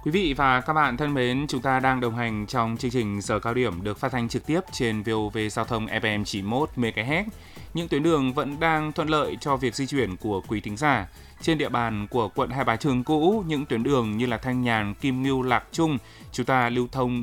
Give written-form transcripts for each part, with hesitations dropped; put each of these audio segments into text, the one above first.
Quý vị và các bạn thân mến, chúng ta đang đồng hành trong chương trình Giờ cao điểm được phát thanh trực tiếp trên VOV Giao thông FM 91 MHz. Những tuyến đường vẫn đang thuận lợi cho việc di chuyển của quý thính giả. Trên địa bàn của quận Hai Bà Trưng cũ, những tuyến đường như là Thanh Nhàn, Kim Ngưu, Lạc Trung, chúng ta lưu thông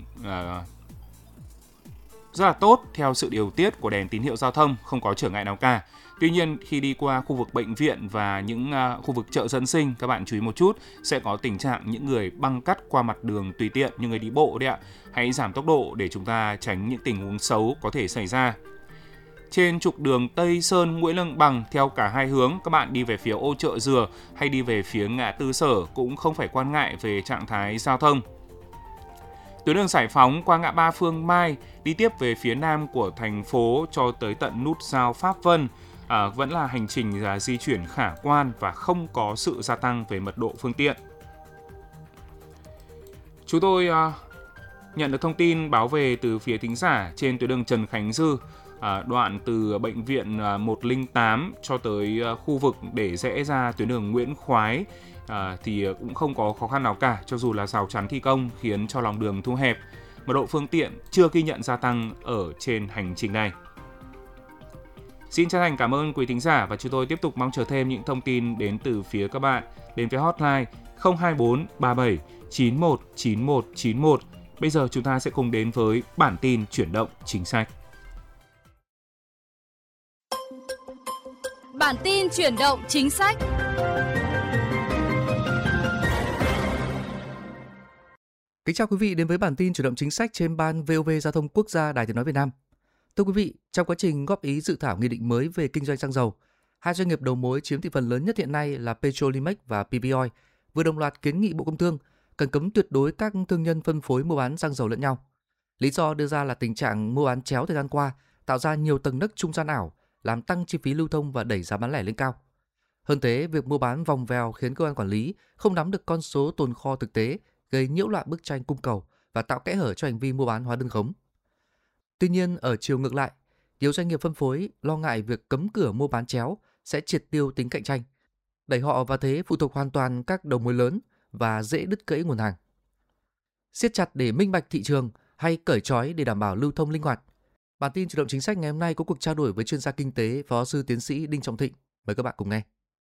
rất là tốt theo sự điều tiết của đèn tín hiệu giao thông, không có trở ngại nào cả. Tuy nhiên, khi đi qua khu vực bệnh viện và những khu vực chợ dân sinh, các bạn chú ý một chút, sẽ có tình trạng những người băng cắt qua mặt đường tùy tiện như người đi bộ đấy ạ. Hãy giảm tốc độ để chúng ta tránh những tình huống xấu có thể xảy ra. Trên trục đường Tây Sơn Nguyễn Lương Bằng theo cả hai hướng, các bạn đi về phía Ô Chợ Dừa hay đi về phía ngã tư Sở cũng không phải quan ngại về trạng thái giao thông. Tuyến đường Giải Phóng qua ngã ba Phương Mai đi tiếp về phía nam của thành phố cho tới tận nút giao Pháp Vân vẫn là hành trình di chuyển khả quan và không có sự gia tăng về mật độ phương tiện. Chúng tôi nhận được thông tin báo về từ phía thính giả trên tuyến đường Trần Khánh Dư, đoạn từ bệnh viện 108 cho tới khu vực để rẽ ra tuyến đường Nguyễn Khoái thì cũng không có khó khăn nào cả, cho dù là rào chắn thi công khiến cho lòng đường thu hẹp. Mật độ phương tiện chưa ghi nhận gia tăng ở trên hành trình này. Xin chân thành cảm ơn quý thính giả và chúng tôi tiếp tục mong chờ thêm những thông tin đến từ phía các bạn đến với hotline 024 37 91 91 91. Bây giờ chúng ta sẽ cùng đến với bản tin chuyển động chính sách. Bản tin chuyển động chính sách. Kính chào quý vị đến với bản tin chuyển động chính sách trên ban VOV Giao thông Quốc gia Đài Tiếng nói Việt Nam. Thưa quý vị, trong quá trình góp ý dự thảo nghị định mới về kinh doanh xăng dầu, hai doanh nghiệp đầu mối chiếm thị phần lớn nhất hiện nay là Petrolimex và PVoil vừa đồng loạt kiến nghị Bộ Công Thương cần cấm tuyệt đối các thương nhân phân phối mua bán xăng dầu lẫn nhau. Lý do đưa ra là tình trạng mua bán chéo thời gian qua tạo ra nhiều tầng nấc trung gian ảo, làm tăng chi phí lưu thông và đẩy giá bán lẻ lên cao. Hơn thế, việc mua bán vòng vèo khiến cơ quan quản lý không nắm được con số tồn kho thực tế, gây nhiễu loạn bức tranh cung cầu và tạo kẽ hở cho hành vi mua bán hóa đơn khống. Tuy nhiên, ở chiều ngược lại, nhiều doanh nghiệp phân phối lo ngại việc cấm cửa mua bán chéo sẽ triệt tiêu tính cạnh tranh, đẩy họ vào thế phụ thuộc hoàn toàn các đầu mối lớn và dễ đứt gãy nguồn hàng. Siết chặt để minh bạch thị trường hay cởi trói để đảm bảo lưu thông linh hoạt? Bản tin chuyển động chính sách ngày hôm nay có cuộc trao đổi với chuyên gia kinh tế Phó giáo sư tiến sĩ Đinh Trọng Thịnh. Mời các bạn cùng nghe.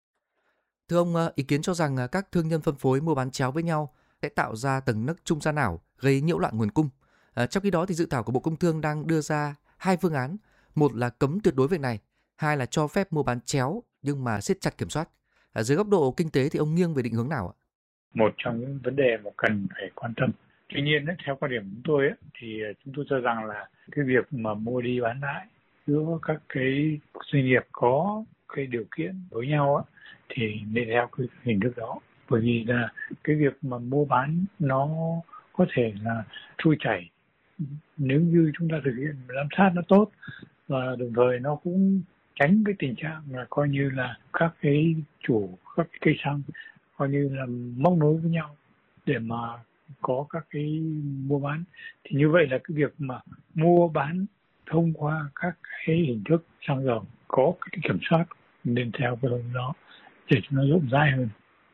Thưa ông, ý kiến cho rằng các thương nhân phân phối mua bán chéo với nhau sẽ tạo ra tầng nấc trung gian ảo, gây nhiễu loạn nguồn cung. Trong khi đó thì dự thảo của Bộ Công Thương đang đưa ra hai phương án, một là cấm tuyệt đối việc này, hai là cho phép mua bán chéo nhưng mà siết chặt kiểm soát. Dưới góc độ kinh tế thì ông nghiêng về định hướng nào ạ? Một trong những vấn đề mà cần phải quan tâm. Tuy nhiên, theo quan điểm của chúng tôi thì chúng tôi cho rằng là cái việc mà mua đi bán lại giữa các cái doanh nghiệp có cái điều kiện với nhau thì nên theo cái hình thức đó. Bởi vì là cái việc mà mua bán nó có thể là trôi chảy nếu như chúng ta thực hiện giám sát nó tốt, và đồng thời nó cũng tránh cái tình trạng là coi như là các cái chủ các cái cây xăng coi như là móc nối với nhau để mà có các cái mua bán. Thì như vậy là cái việc mà mua bán thông qua các cái hình thức xăng dầu có cái kiểm soát nên theo cái hướng đó để cho nó rộng rãi hơn.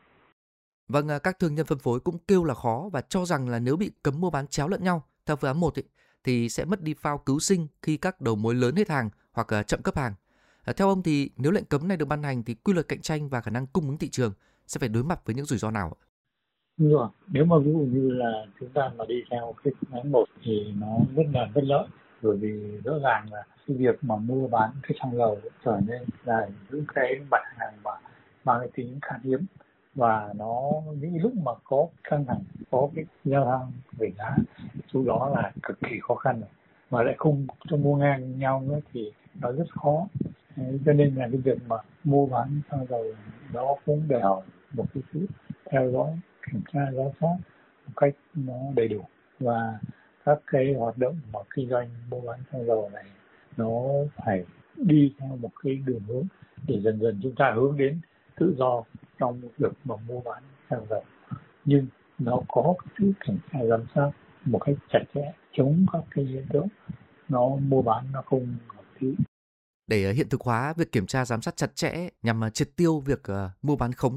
Vâng, các thương nhân phân phối cũng kêu là khó và cho rằng là nếu bị cấm mua bán chéo lẫn nhau theo phương án 1 thì sẽ mất đi phao cứu sinh khi các đầu mối lớn hết hàng hoặc chậm cấp hàng. Theo ông thì nếu lệnh cấm này được ban hành thì quy luật cạnh tranh và khả năng cung ứng thị trường sẽ phải đối mặt với những rủi ro nào? Đúng rồi. Nếu mà ví dụ như là chúng ta mà đi theo cái phương án 1 thì nó rất là bất lợi, bởi vì rõ ràng là cái việc mà mua bán cái xăng dầu trở nên là những cái mặt hàng mà mang cái tính khan hiếm, và nó những lúc mà có căng thẳng, có cái giao hàng về giá, chỗ đó là cực kỳ khó khăn rồi, mà lại không cho mua ngang nhau nữa thì nó rất khó. Cho nên là cái việc mà mua bán xăng dầu nó cũng đòi hỏi một cái sự theo dõi, kiểm tra, giám sát một cách nó đầy đủ, và các cái hoạt động mà kinh doanh mua bán xăng dầu này nó phải đi theo một cái đường hướng để dần dần chúng ta hướng đến tự do trong việc mà mua bán xăng dầu, nhưng nó có sự kiểm tra giám sát một cách chặt chẽ, chống các cái hiện tượng nó mua bán nó không hợp lý. Để hiện thực hóa việc kiểm tra giám sát chặt chẽ nhằm triệt tiêu việc mua bán khống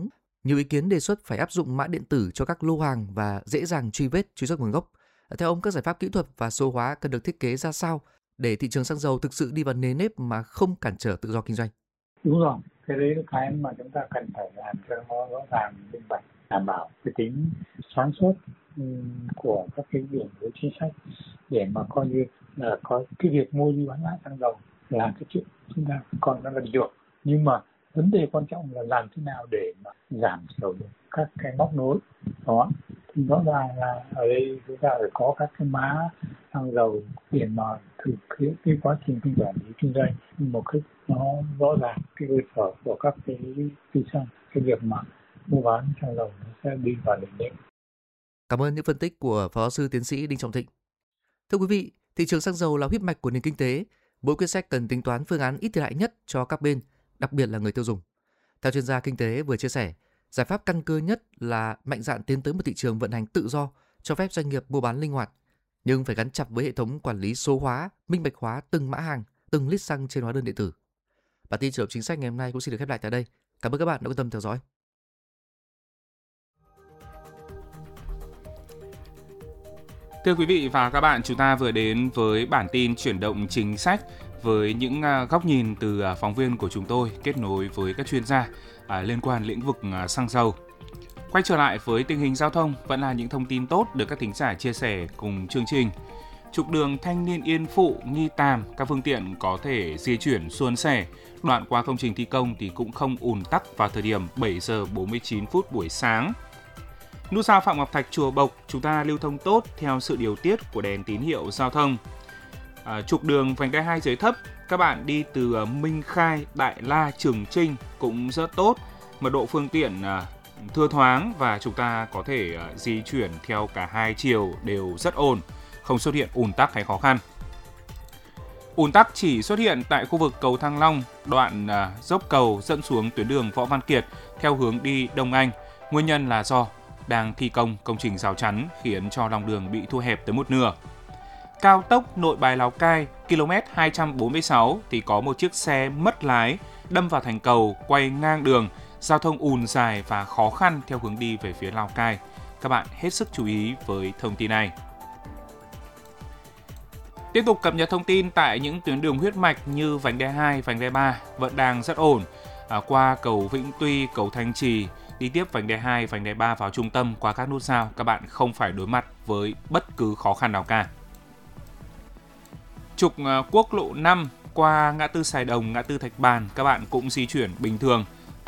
Nhiều ý kiến đề xuất phải áp dụng mã điện tử cho các lô hàng và dễ dàng truy vết, truy xuất nguồn gốc. Theo ông, các giải pháp kỹ thuật và số hóa cần được thiết kế ra sao để thị trường xăng dầu thực sự đi vào nề nếp mà không cản trở tự do kinh doanh? Đúng rồi, cái đấy là cái mà chúng ta cần phải làm cho nó rõ ràng, minh bạch, đảm bảo cái tính sáng suốt của các cái đường lối chính sách, để mà coi như là có cái việc mua đi bán lại xăng dầu là cái chuyện chúng ta còn đang làm được. Nhưng mà vấn đề quan trọng là làm thế nào để mà giảm thiểu được các cái móc nối đó. Thì rõ ràng là ở đây chúng ta phải có các cái mã xăng dầu để mà thực hiện cái quá trình quản lý kinh doanh một cách nó rõ ràng, cái cơ sở của các cái kinh doanh, cái việc mà mua bán xăng dầu nó sẽ đi vào nền nếp. Cảm ơn những phân tích của Phó giáo sư tiến sĩ Đinh Trọng Thịnh. Thưa quý vị, thị trường xăng dầu là huyết mạch của nền kinh tế. Mỗi quyết sách cần tính toán phương án ít thiệt hại nhất cho các bên, đặc biệt là người tiêu dùng. Theo chuyên gia kinh tế vừa chia sẻ, giải pháp căn cơ nhất là mạnh dạn tiến tới một thị trường vận hành tự do, cho phép doanh nghiệp mua bán linh hoạt, nhưng phải gắn chặt với hệ thống quản lý số hóa, minh bạch hóa từng mã hàng, từng lít xăng trên hóa đơn điện tử. Bản tin Chuyển động chính sách ngày hôm nay cũng xin được khép lại tại đây. Cảm ơn các bạn đã quan tâm theo dõi. Thưa quý vị và các bạn, chúng ta vừa đến với bản tin chuyển động chính sách với những góc nhìn từ phóng viên của chúng tôi kết nối với các chuyên gia liên quan lĩnh vực xăng dầu. Quay trở lại với tình hình giao thông, vẫn là những thông tin tốt được các thính giả chia sẻ cùng chương trình. Trục đường Thanh Niên Yên Phụ, Nghi Tàm, các phương tiện có thể di chuyển suôn sẻ. Đoạn qua công trình thi công thì cũng không ùn tắc vào thời điểm 7 giờ 49 phút buổi sáng. Nút giao Phạm Ngọc Thạch, Chùa Bộc, chúng ta lưu thông tốt theo sự điều tiết của đèn tín hiệu giao thông. Trục đường vành đai 2 dưới thấp, các bạn đi từ Minh Khai, Đại La, Trường Chinh cũng rất tốt. Mật độ phương tiện thưa thoáng và chúng ta có thể di chuyển theo cả hai chiều đều rất ổn, không xuất hiện ùn tắc hay khó khăn. Ùn tắc chỉ xuất hiện tại khu vực cầu Thăng Long, đoạn dốc cầu dẫn xuống tuyến đường Võ Văn Kiệt theo hướng đi Đông Anh. Nguyên nhân là do đang thi công công trình rào chắn khiến cho lòng đường bị thu hẹp tới một nửa. Cao tốc Nội Bài Lào Cai, km 246 thì có một chiếc xe mất lái đâm vào thành cầu quay ngang đường, giao thông ùn dài và khó khăn theo hướng đi về phía Lào Cai. Các bạn hết sức chú ý với thông tin này. Tiếp tục cập nhật thông tin tại những tuyến đường huyết mạch như vành đai 2, vành đai 3 vẫn đang rất ổn. Qua cầu Vĩnh Tuy, cầu Thanh Trì, đi tiếp vành đai 2, vành đai 3 vào trung tâm qua các nút giao, các bạn không phải đối mặt với bất cứ khó khăn nào cả. Trục quốc lộ 5 qua ngã tư Sài Đồng, ngã tư Thạch Bàn, các bạn cũng di chuyển bình thường.